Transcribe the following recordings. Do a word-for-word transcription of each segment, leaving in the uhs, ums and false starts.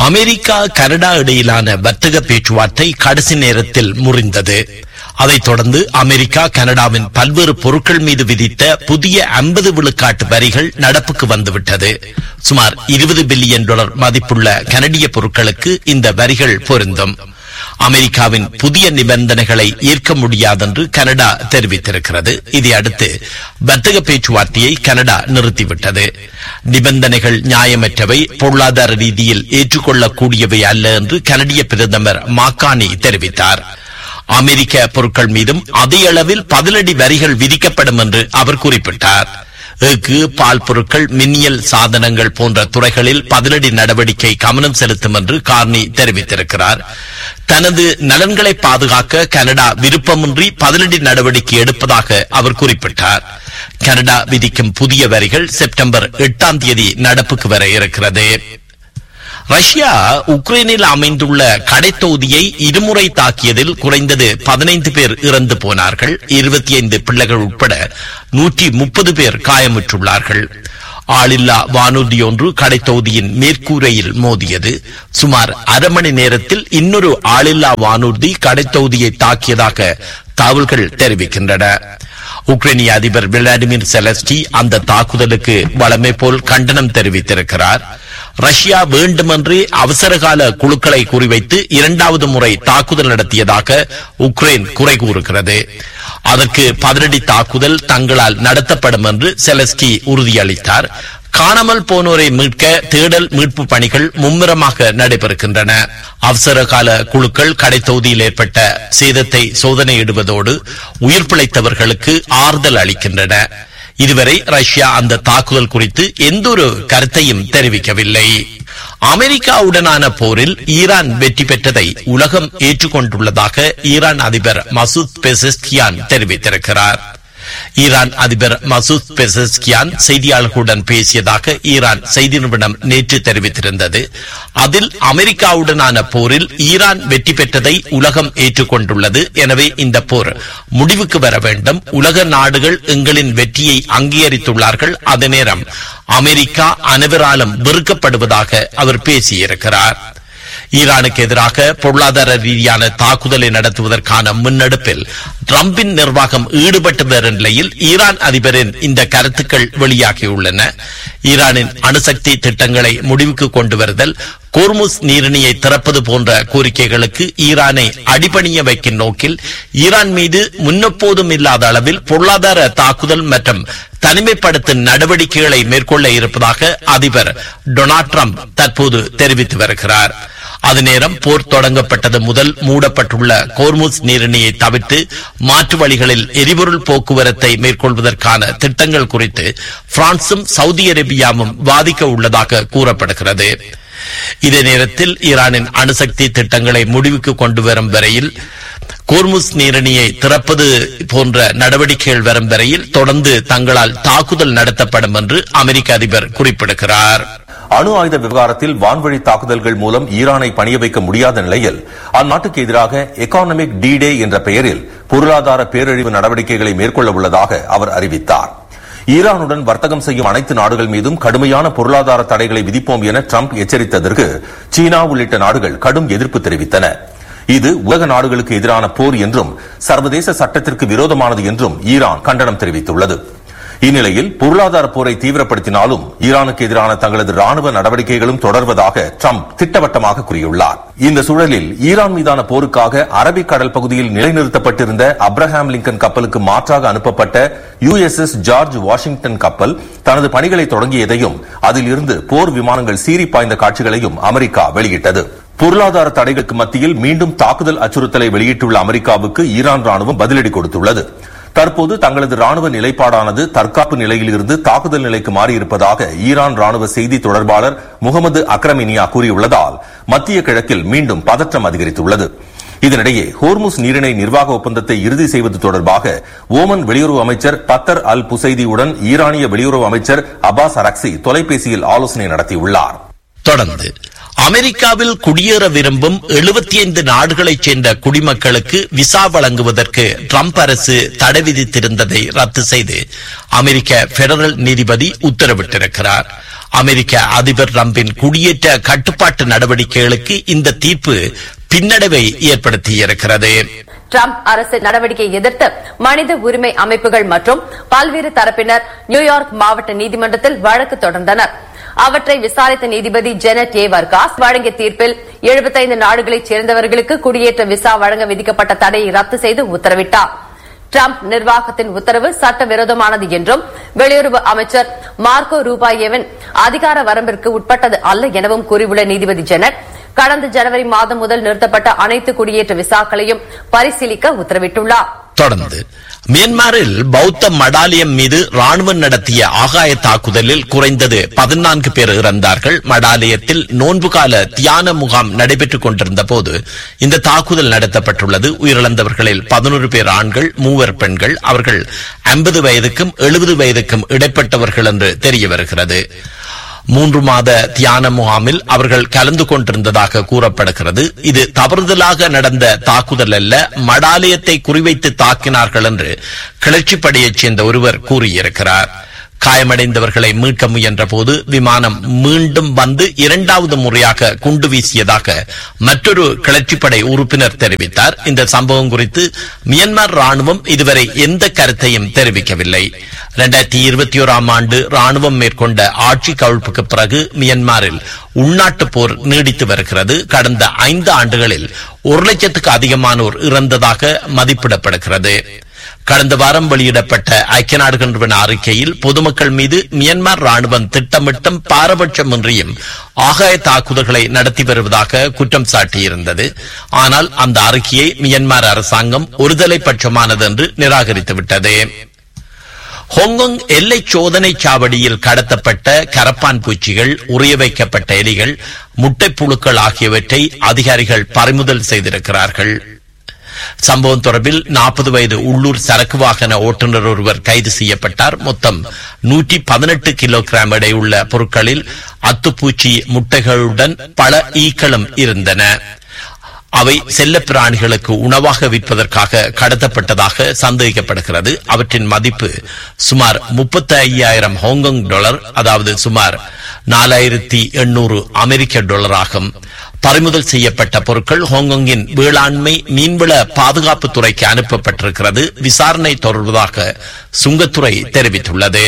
America Canada இடையிலான வர்த்தக பேச்சுவார்த்தை கடைசி நேரத்தில் முறிந்தது. அதைத் தொடர்ந்து அமெரிக்கா கனடாவின் பல்வேறு பொருட்கள் மீது விதித்த புதிய ஐம்பது விழுக்காட்டு வரிகள் நடப்புக்கு வந்துவிட்டது. சுமார் இருபது பில்லியன் டாலர் மதிப்புள்ள கனடிய பொருட்களுக்கு இந்த வரிகள் பொருந்தும். அமெரிக்காவின் புதிய நிபந்தனைகளை ஏற்க முடியாதென்று கனடா தெரிவித்திருக்கிறது. இதையடுத்து வர்த்தக பேச்சுவார்த்தையை கனடா நிறுத்திவிட்டது. நிபந்தனைகள் நியாயமற்றவை, பொருளாதார ரீதியில் ஏற்றுக்கொள்ளக்கூடியவை அல்ல என்று கனடிய பிரதமர் மாக்கானி தெரிவித்தார். அமெரிக்க பொருட்கள் மீதும் அதே அளவில் பதிலடி வரிகள் விதிக்கப்படும் என்று அவர் குறிப்பிட்டார். எஃகு, பால் பொருட்கள், மின்னியல் சாதனங்கள் போன்ற துறைகளில் பதிலடி நடவடிக்கை கவனம் செலுத்தும் என்று கார்னி தெரிவித்திருக்கிறார். தனது நலன்களை பாதுகாக்க கனடா விருப்பமின்றி பதிலடி நடவடிக்கை எடுப்பதாக அவர் குறிப்பிட்டார். கனடா விதிக்கும் புதிய வரிகள் செப்டம்பர் எட்டாம் தேதி நடப்புக்கு வர இருக்கிறது. ரஷ்யா உக்ரைனில் அமைந்துள்ள கடைத்தொகுதியை இருமுறை தாக்கியதில் குறைந்தது பதினைந்து பேர் இறந்து போனார்கள். இருபத்தி ஐந்து பிள்ளைகள் உட்பட நூற்றி முப்பது பேர் காயமுற்றுள்ளார்கள். ஆளில்லா வானூர்தி ஒன்று கடைத்தொகுதியின் மேற்கூரையில் மோதியது. சுமார் அரை மணி நேரத்தில் இன்னொரு ஆளில்லா வானூர்தி கடைத்தொகுதியை தாக்கியதாக தகவல்கள் தெரிவிக்கின்றன. உக்ரைனிய அதிபர் விளாடிமிர் செலஸ்கி அந்த தாக்குதலுக்கு வழமை போல் கண்டனம் தெரிவித்திருக்கிறார். ரஷ்யா வேண்டுமென்றே அவசரகால குழுக்களை குறிவைத்து இரண்டாவது முறை தாக்குதல் நடத்தியதாக உக்ரைன் குறை கூறுகிறது. அதற்கு பதிலடி தாக்குதல் தங்களால் நடத்தப்படும் என்று செலஸ்கி உறுதியளித்தார். காணாமல் போனோரை மீட்க தேடல் மீட்பு பணிகள் மும்முரமாக நடைபெறுகின்றன. அவசரகால குழுக்கள் கடைத்தொகுதியில் ஏற்பட்ட சேதத்தை சோதனையிடுவதோடு உயிர் பிழைத்தவர்களுக்கு ஆறுதல் அளிக்கின்றன. இதுவரை ரஷ்யா அந்த தாக்குதல் குறித்து எந்தொரு கருத்தையும் தெரிவிக்கவில்லை. அமெரிக்காவுடனான போரில் ஈரான் வெற்றி பெற்றதை உலகம் ஏற்றுக்கொண்டுள்ளதாக ஈரான் அதிபர் மசூத் பெசஸ்கியான் தெரிவித்திருக்கிறார். ஈரான் அதிபர் மசூத் பெசஸ்கியான் செய்தியாளர்களுடன் பேசியதாக ஈரான் செய்தி நிறுவனம் நேற்று தெரிவித்திருந்தது. அதில் அமெரிக்காவுடனான போரில் ஈரான் வெற்றி பெற்றதை உலகம் ஏற்றுக்கொண்டுள்ளது. எனவே இந்த போர் முடிவுக்கு வர வேண்டும். உலக நாடுகள் எங்களின் வெற்றியை அங்கீகரித்துள்ளார்கள். அதே நேரம் அமெரிக்கா அனைவராலும் வெறுக்கப்படுவதாக அவர் பேசியிருக்கிறார். ஈரானுக்கு எதிராக பொருளாதார ரீதியான தாக்குதலை நடத்துவதற்கான முன்னெடுப்பில் டிரம்பின் நிர்வாகம் ஈடுபட்டு வரும் நிலையில் ஈரான் அதிபரின் இந்த கருத்துக்கள் வெளியாகியுள்ளன. ஈரானின் அணுசக்தி திட்டங்களை முடிவுக்கு கொண்டு வருதல், கோர்முஸ் நீரிணையை திறப்பது போன்ற கோரிக்கைகளுக்கு ஈரானை அடிபணிய வைக்கும் நோக்கில் ஈரான் மீது முன்னெப்போதும் இல்லாத அளவில் பொருளாதார தாக்குதல் மற்றும் தனிமைப்படுத்தும் நடவடிக்கைகளை மேற்கொள்ள இருப்பதாக அதிபர் டொனால்ட் ட்ரம்ப் தற்போது தெரிவித்து வருகிறார். அது நேரம் போர் தொடங்கப்பட்டது முதல் மூடப்பட்டுள்ள கோர்முஸ் நீரிணையை தவிர்த்து மாற்று வழிகளில் எரிபொருள் போக்குவரத்தை மேற்கொள்வதற்கான திட்டங்கள் குறித்து பிரான்சும் சவுதி அரேபியாவும் வாதிக்க உள்ளதாக கூறப்படுகிறது. இதே நேரத்தில் ஈரானின் அணுசக்தி திட்டங்களை முடிவுக்கு கொண்டு வரும் வரையில் கோர்முஸ் நீரிணையை திறப்பது போன்ற நடவடிக்கைகள் வரும் வரையில் தொடர்ந்து தங்களால் தாக்குதல் நடத்தப்படும் என்று அமெரிக்க அதிபர் குறிப்பிடுகிறார். அணு ஆயுத விவகாரத்தில் வான்வழி தாக்குதல்கள் மூலம் ஈரானை பணிய வைக்க முடியாத நிலையில் அந்நாட்டுக்கு எதிராக எகானமிக் டி டே என்ற பெயரில் பொருளாதார பேரழிவு நடவடிக்கைகளை மேற்கொள்ள உள்ளதாக அவர் அறிவித்தார். ஈரானுடன் வர்த்தகம் செய்யும் அனைத்து நாடுகள் மீதும் கடுமையான பொருளாதார தடைகளை விதிப்போம் என ட்ரம்ப் எச்சரித்ததற்கு சீனா உள்ளிட்ட நாடுகள் கடும் எதிர்ப்பு தெரிவித்தன. இது உலக நாடுகளுக்கு எதிரான போர் என்றும் சர்வதேச சட்டத்திற்கு விரோதமானது என்றும் ஈரான் கண்டனம் தெரிவித்துள்ளது. இந்நிலையில் பொருளாதார போரை தீவிரப்படுத்தினாலும் ஈரானுக்கு எதிரான தங்களது ராணுவ நடவடிக்கைகளும் தொடர்வதாக ட்ரம்ப் திட்டவட்டமாக கூறியுள்ளார். இந்த சூழலில் ஈரான் மீதான போருக்காக அரபிக் கடல் பகுதியில் நிலைநிறுத்தப்பட்டிருந்த அப்ரஹாம் லிங்கன் கப்பலுக்கு மாற்றாக அனுப்பப்பட்ட you S S George Washington கப்பல் தனது பணிகளை தொடங்கியதையும் அதில் இருந்து போர் விமானங்கள் சீறி பாய்ந்த காட்சிகளையும் அமெரிக்கா வெளியிட்டது. பொருளாதார தடைகளுக்கு மத்தியில் மீண்டும் தாக்குதல் அச்சுறுத்தலை வெளியிட்டுள்ள அமெரிக்காவுக்கு ஈரான் ராணுவம் பதிலடி கொடுத்துள்ளது. தற்போது தங்களது ராணுவ நிலைப்பாடானது தற்காப்பு நிலையில் இருந்து தாக்குதல் நிலைக்கு மாறியிருப்பதாக ஈரான் ராணுவ செய்தி தொடர்பாளர் முகமது அக்ரமினியா கூறியுள்ளதால் மத்திய கிழக்கில் மீண்டும் பதற்றம் அதிகரித்துள்ளது. இதனிடையே ஹோர்முஸ் நீரிணை நிர்வாக ஒப்பந்தத்தை இறுதி செய்வது தொடர்பாக ஓமன் வெளியுறவு அமைச்சர் பத்தர் அல் புசைதியுடன் ஈரானிய வெளியுறவு அமைச்சர் அப்பாஸ் அரக்சி தொலைபேசியில் ஆலோசனை நடத்தியுள்ளார். தொடர்ந்து அமெரிக்காவில் குடியேற விரும்பும் எழுபத்தி ஐந்து நாடுகளைச் சேர்ந்த குடிமக்களுக்கு விசா வழங்குவதற்கு ட்ரம்ப் அரசு தடை விதித்திருந்ததை ரத்து செய்து அமெரிக்க பெடரல் நீதிபதி உத்தரவிட்டிருக்கிறார். அமெரிக்க அதிபர் டிரம்பின் குடியேற்ற கட்டுப்பாட்டு நடவடிக்கைகளுக்கு இந்த தீர்ப்பு பின்னடைவை ஏற்படுத்தியிருக்கிறது. டிரம்ப் அரசு நடவடிக்கையை எதிர்த்து மனித உரிமை அமைப்புகள் மற்றும் பல்வேறு தரப்பினர் நியூயார்க் மாவட்ட நீதிமன்றத்தில் வழக்கு தொடர்ந்தனர். அவற்றை விசாரித்த நீதிபதி ஜெனட் ஏ வர்காஸ் வழங்கிய தீர்ப்பில் எழுபத்தைந்து நாடுகளைச் சேர்ந்தவர்களுக்கு குடியேற்ற விசா வழங்க விதிக்கப்பட்ட தடையை ரத்து செய்து உத்தரவிட்டார். டிரம்ப் நிர்வாகத்தின் உத்தரவு சட்டவிரோதமானது என்றும் வெளியுறவு அமைச்சர் மார்க்கோ ரூபாயேவின் அதிகார வரம்பிற்கு உட்பட்டது அல்ல எனவும் கூறியுள்ள நீதிபதி ஜெனட் கடந்த ஜனவரி மாதம் முதல் நிறுத்தப்பட்ட அனைத்து குடியேற்ற விசாக்களையும் பரிசீலிக்க உத்தரவிட்டுள்ளார். தொடர்ந்து மியான்மரில் பௌத்த மடாலயம் மீது ராணுவம் நடத்திய ஆகாய தாக்குதலில் குறைந்தது பதினான்கு பேர் இறந்தார்கள். மடாலயத்தில் நோன்பு கால தியான முகாம் நடைபெற்றுக் கொண்டிருந்த போது இந்த தாக்குதல் நடத்தப்பட்டுள்ளது. உயிரிழந்தவர்களில் பதினொரு பேர் ஆண்கள், மூவர் பெண்கள். அவர்கள் ஐம்பது வயதுக்கும் எழுபது வயதுக்கும் இடைப்பட்டவர்கள் என்று தெரிய வருகிறது. மூன்று மாத தியான முகாமில் அவர்கள் கலந்து கொண்டிருந்ததாக கூறப்படுகிறது. இது தவறுதலாக நடந்த தாக்குதல் அல்ல, மடாலயத்தை குறிவைத்து தாக்கினார்கள் என்று கிளர்ச்சிப்படையைச் சேர்ந்த ஒருவர் கூறியிருக்கிறார். காயமடைந்தவர்களை மீட்க முயன்ற போது விமானம் மீண்டும் வந்து இரண்டாவது முறையாக குண்டு வீசியதாக மற்றொரு கிளர்ச்சிப்படை உறுப்பினர் தெரிவித்தார். இந்த சம்பவம் குறித்து மியான்மர் ராணுவம் இதுவரை எந்த கருத்தையும் தெரிவிக்கவில்லை. இரண்டாயிரத்தி இருபத்தி ஓராம் ஆண்டு ராணுவம் மேற்கொண்ட ஆட்சி கவிழ்ப்புக்கு பிறகு மியான்மரில் உள்நாட்டு போர் நீடித்து வருகிறது. கடந்த ஐந்து ஆண்டுகளில் ஒரு லட்சத்துக்கு அதிகமானோர் இறந்ததாக மதிப்பிடப்படுகிறது. கடந்த வாரம் வெளியிடப்பட்ட ஐக்கிய நாடுகள் நிறுவன அறிக்கையில் பொதுமக்கள் மீது மியான்மர் ராணுவம் திட்டமிட்டும் பாரபட்சமின்றியும் ஆகாய தாக்குதல்களை நடத்தி வருவதாக குற்றம் சாட்டியிருந்தது. ஆனால் அந்த அறிக்கையை மியான்மர் அரசாங்கம் ஒருதலை பட்சமானது என்று நிராகரித்துவிட்டது. ஹாங்காங் எல்லை சோதனை சாவடியில் கடத்தப்பட்ட கரப்பான் பூச்சிகள், உரிய வைக்கப்பட்ட எலிகள், முட்டைப்புழுக்கள் ஆகியவற்றை அதிகாரிகள் பறிமுதல் செய்திருக்கிறார்கள். சம்பவம் தொடர்பில் நாற்பது வயது உள்ளூர் சரக்கு வாகன ஓட்டுநர் ஒருவர் கைது செய்யப்பட்டார். மொத்தம் நூற்றி பதினெட்டு கிலோகிராம் எடையுள்ள பொருட்களில் அத்துப்பூச்சி முட்டைகளுடன் பல ஈக்களும் இருந்தன. அவை செல்ல பிராணிகளுக்கு உணவாக விற்பதற்காக கடத்தப்பட்டதாக சந்தேகிக்கப்படுகிறது. அவற்றின் மதிப்பு சுமார் முப்பத்தி ஐயாயிரம் ஹாங்காங் டாலர், அதாவது சுமார் நாலாயிரத்தி எண்ணூறு அமெரிக்க டாலர் ஆகும். பறிமுதல் செய்யப்பட்ட பொருட்கள் ஹாங்காங்கின் வேளாண்மை மீன்வள பாதுகாப்பு துறைக்கு அனுப்பப்பட்டிருக்கிறது. விசாரணை தொடர்வதாக சுங்கத்துறை தெரிவித்துள்ளது.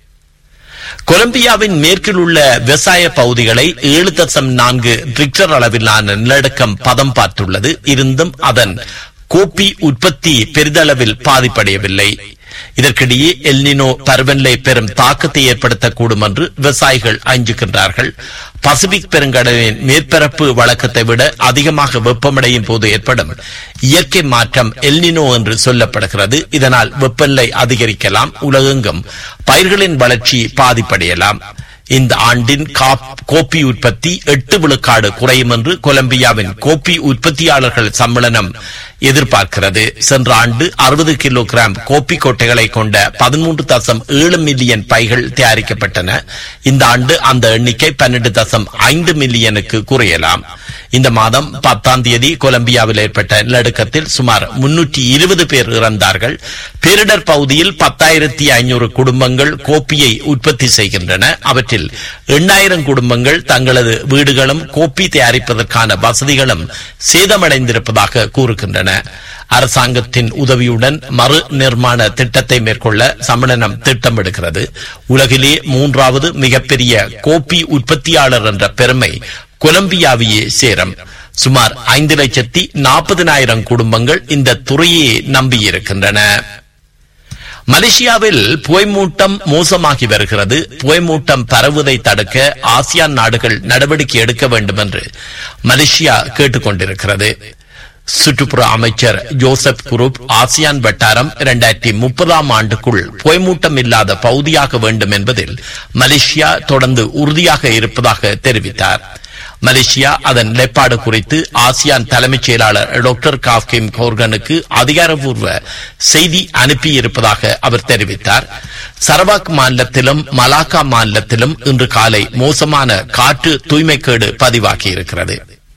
கொலம்பியாவின் மேற்கில் உள்ள விவசாய பகுதிகளை ஏழு தசம் நான்கு ரிக்டர் அளவிலான நிலநடுக்கம் பதம் பார்த்துள்ளது. இருந்தும் அதன் கோப்பி உற்பத்தி பெரிதளவில் பாதிப்படையவில்லை. இதற்கிடையே எல்னினோ பருவநிலை பெரும் தாக்கத்தை ஏற்படுத்தக்கூடும் என்று விவசாயிகள் அஞ்சுகின்றார்கள். பசிபிக் பெருங்கடலின் மேற்பரப்பு வழக்கத்தை விட அதிகமாக வெப்பமடையும் போது ஏற்படும் இயற்கை மாற்றம் எல்னினோ என்று சொல்லப்படுகிறது. இதனால் வெப்பநிலை அதிகரிக்கலாம், உலகெங்கும் பயிர்களின் வளர்ச்சி பாதிப்படையலாம். இந்த ஆண்டின் கோப்பி உற்பத்தி எட்டு விழுக்காடு குறையும் என்று கொலம்பியாவின் கோப்பி உற்பத்தியாளர்கள் சம்மேளனம் எதிர்பார்க்கிறது. சென்ற ஆண்டு அறுபது கிலோகிராம் கோப்பி கொட்டைகளை கொண்ட பதிமூன்று தசம் ஏழு மில்லியன் பைகள் தயாரிக்கப்பட்டன. இந்த ஆண்டு அந்த எண்ணிக்கை பன்னெண்டு தசம் ஐந்து மில்லியனுக்கு குறையலாம். இந்த மாதம் பத்தாம் தேதி கொலம்பியாவில் ஏற்பட்ட நிலநடுக்கத்தில் சுமார் முன்னூற்றி இருபது பேர் இறந்தார்கள். பேரிடர் பகுதியில் பத்தாயிரத்தி ஐநூறு குடும்பங்கள் கோப்பியை உற்பத்தி செய்கின்றன. அவற்றில் எண்ணாயிரம் குடும்பங்கள் தங்களது வீடுகளும் கோப்பி தயாரிப்பதற்கான வசதிகளும் சேதமடைந்திருப்பதாக கூறுகின்றன. அரசாங்கத்தின் உதவியுடன் மறு நிர்மாண திட்டத்தை மேற்கொள்ள சம்மேளனம் திட்டமிடுகிறது. உலகிலே மூன்றாவது மிகப்பெரிய கோப்பி உற்பத்தியாளர் என்ற பெருமை கொலம்பியாவையே சேரும். சுமார் ஐந்து லட்சத்தி நாற்பதினாயிரம் குடும்பங்கள் இந்த துறையை நம்பியிருக்கின்றன. மலேசியாவில் புகைமூட்டம் மோசமாகி வருகிறது. புகைமூட்டம் பரவுவதை தடுக்க ஆசியான் நாடுகள் நடவடிக்கை எடுக்க வேண்டும் என்று மலேசியா கேட்டுக் கொண்டிருக்கிறது. சுற்றுப்புற அமைச்சர் ஜோசப் குரூப் ஆசியான் வட்டாரம் இரண்டாயிரத்தி முப்பதாம் ஆண்டுக்குள் புகைமூட்டம் இல்லாத பகுதியாக வேண்டும் என்பதில் மலேசியா தொடர்ந்து உறுதியாக இருப்பதாக தெரிவித்தார். மலேசியா அதன் நிலைப்பாடு குறித்து ஆசியான் தலைமைச் செயலாளர் டாக்டர் காஃப்கிம் கோர்கனுக்கு அதிகாரப்பூர்வ செய்தி அனுப்பியிருப்பதாக அவர் தெரிவித்தார். சரவாக் மாநிலத்திலும் மலாக்கா மாநிலத்திலும் இன்று காலை மோசமான காற்று தூய்மைக்கேடு பதிவாகியிருக்கிறது.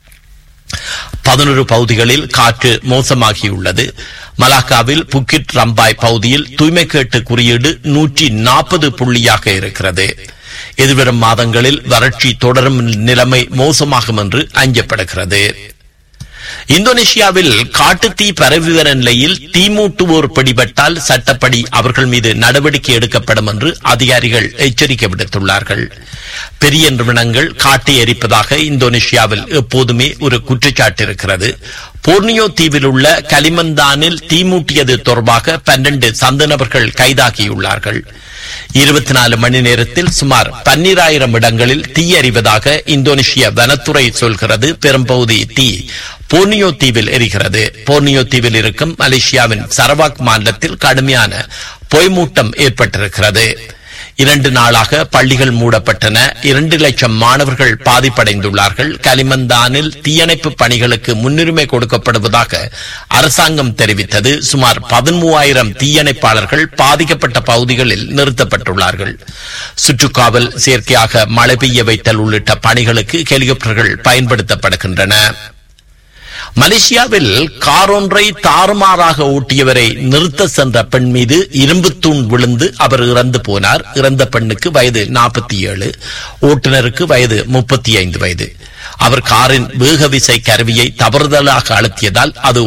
பதினொரு பகுதிகளில் காற்று மோசமாகியுள்ளது. மலாக்காவில் புக்கிட் ரம்பாய் பகுதியில் தூய்மைக்கேட்டு குறியீடு நூற்றி நாற்பது புள்ளியாக இருக்கிறது. எதிர்வரும் மாதங்களில் வறட்சி தொடரும் நிலைமை மோசமாகும் என்று அஞ்சப்படுகிறது. இந்தோனேஷியாவில் காட்டுத்தீ பரவி வரும் நிலையில் தீமூட்டுவோர் பிடிபட்டால் சட்டப்படி அவர்கள் மீது நடவடிக்கை எடுக்கப்படும் என்று அதிகாரிகள் எச்சரிக்கை விடுத்துள்ளார்கள். பெரிய நிறுவனங்கள் காட்டை எரிப்பதாக இந்தோனேஷியாவில் எப்போதுமே ஒரு குற்றச்சாட்டு இருக்கிறது. போர்னியோ தீவில் உள்ள கலிமந்தானில் தீமூட்டியது தொடர்பாக பன்னெண்டு சந்தனவர்கள் கைதாகியுள்ளார்கள். இருபத்தி நாலு மணி நேரத்தில் சுமார் பன்னிராயிரம் இடங்களில் தீ எறிவதாக இந்தோனேஷிய வனத்துறை சொல்கிறது. பெரும்பகுதி தீ போர்னியோ தீவில் எரிகிறது. போர்னியோ தீவில் இருக்கும் மலேசியாவின் சரவாக் மாநிலத்தில் கடுமையான பொய்மூட்டம் ஏற்பட்டிருக்கிறது. இரண்டு நாளாக பள்ளிகள் மூடப்பட்டன. இரண்டு லட்சம் மாணவர்கள் பாதிப்படைந்துள்ளார்கள். கலிமந்தானில் தீயணைப்பு பணிகளுக்கு முன்னுரிமை கொடுக்கப்படுவதாக அரசாங்கம் தெரிவித்தது. சுமார் பதிமூவாயிரம் தீயணைப்பாளர்கள் பாதிக்கப்பட்ட பகுதிகளில் நிறுத்தப்பட்டுள்ளார்கள். சுற்றுக்காவல், செயற்கையாக மழை பெய்ய வைத்தல் உள்ளிட்ட பணிகளுக்கு ஹெலிகாப்டர்கள் பயன்படுத்தப்படுகின்றன. மலேசியாவில் காரொன்றை தாறுமாறாக ஓட்டியவரை நிறுத்த சென்ற பெண் மீது இரும்பு தூண் விழுந்து அவர் இறந்து போனார். இறந்த பெண்ணுக்கு வயது நாற்பத்தி ஏழு, ஓட்டுநருக்கு வயது முப்பத்தி ஐந்து வயது. அவர் காரின் வேக விசை கருவியை தவறுதலாக அழுத்தியதால் அது